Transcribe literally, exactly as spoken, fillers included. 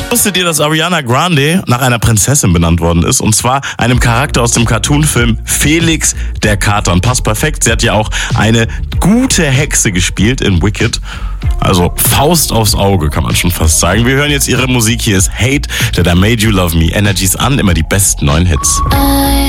Wusstet ihr, dass Ariana Grande nach einer Prinzessin benannt worden ist? Und zwar einem Charakter aus dem Cartoonfilm Felix der Kater. Und passt perfekt, sie hat ja auch eine gute Hexe gespielt in Wicked. Also Faust aufs Auge, kann man schon fast sagen. Wir hören jetzt ihre Musik. Hier ist Hate, That I Made You Love Me. Energies an, immer die besten neuen Hits.